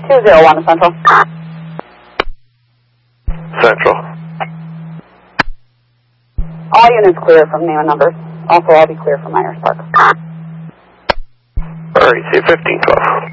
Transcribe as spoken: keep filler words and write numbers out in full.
two zero one Central. Central. All units clear from name and numbers. Also, I'll be clear from Myers Park. Alright, see fifteen twelve.